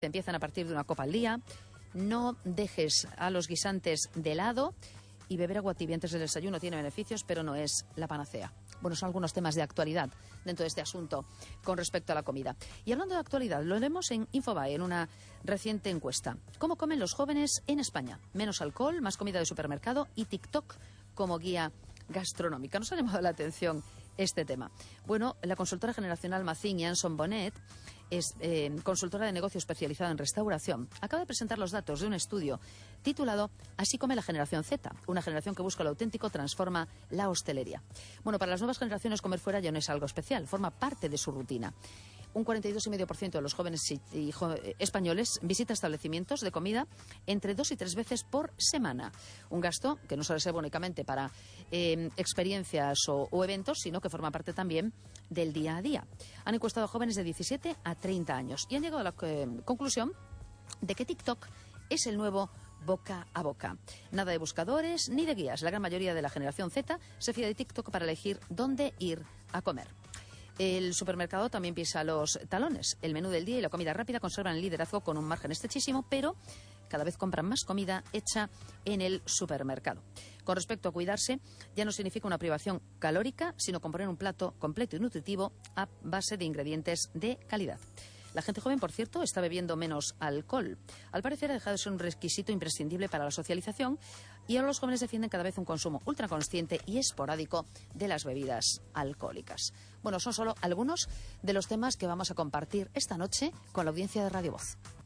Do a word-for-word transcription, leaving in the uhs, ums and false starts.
Empiezan a partir de una copa al día. No dejes a los guisantes de lado. Y beber agua tibia antes del desayuno tiene beneficios, pero no es la panacea. Bueno, son algunos temas de actualidad dentro de este asunto con respecto a la comida. Y hablando de actualidad, lo vemos en Infobae, en una reciente encuesta. ¿Cómo comen los jóvenes en España? Menos alcohol, más comida de supermercado y TikTok como guía gastronómica. Nos ha llamado la atención este tema. Bueno, la consultora generacional Mazin y Anson Bonnet es eh, consultora de negocio especializada en restauración. Acaba de presentar los datos de un estudio titulado Así come la generación Z, una generación que busca lo auténtico, transforma la hostelería. Bueno, para las nuevas generaciones comer fuera ya no es algo especial, forma parte de su rutina. Un cuarenta y dos coma cinco por ciento de los jóvenes y jo españoles visita establecimientos de comida entre dos y tres veces por semana. Un gasto que no se reserva únicamente para eh, experiencias o, o eventos, sino que forma parte también del día a día. Han encuestado a jóvenes de diecisiete a treinta años y han llegado a la eh, conclusión de que TikTok es el nuevo boca a boca. Nada de buscadores ni de guías. La gran mayoría de la generación Z se fía de TikTok para elegir dónde ir a comer. El supermercado también pisa los talones. El menú del día y la comida rápida conservan el liderazgo con un margen estrechísimo, pero cada vez compran más comida hecha en el supermercado. Con respecto a cuidarse, ya no significa una privación calórica, sino componer un plato completo y nutritivo a base de ingredientes de calidad. La gente joven, por cierto, está bebiendo menos alcohol. Al parecer ha dejado de ser un requisito imprescindible para la socialización y ahora los jóvenes defienden cada vez un consumo ultraconsciente y esporádico de las bebidas alcohólicas. Bueno, son solo algunos de los temas que vamos a compartir esta noche con la audiencia de Radio Voz.